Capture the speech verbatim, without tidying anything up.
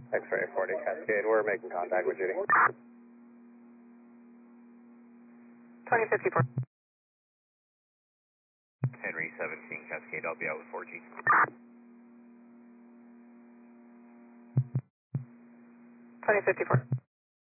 X-ray forty Cascade, we're making contact with Judy. twenty fifty-four. Henry seventeen Cascade, I'll be out with four G. twenty fifty-four.